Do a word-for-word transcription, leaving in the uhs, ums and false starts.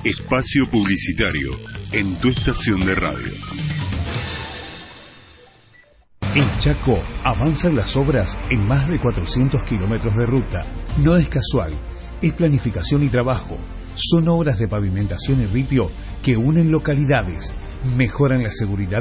Espacio publicitario en tu estación de radio. En Chaco avanzan las obras en más de cuatrocientos kilómetros de ruta. No es casual, es planificación y trabajo. Son obras de pavimentación y ripio que unen localidades, mejoran la seguridad